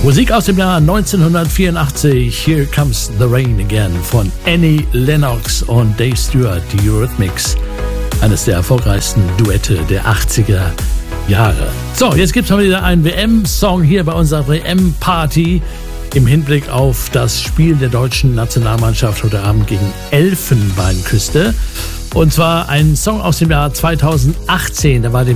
Musik aus dem Jahr 1984, Here Comes the Rain Again von Annie Lennox und Dave Stewart, die Eurythmics. Eines der erfolgreichsten Duette der 80er Jahre. So, jetzt gibt es mal wieder einen WM-Song hier bei unserer WM-Party im Hinblick auf das Spiel der deutschen Nationalmannschaft heute Abend gegen Elfenbeinküste. Und zwar ein Song aus dem Jahr 2018, da war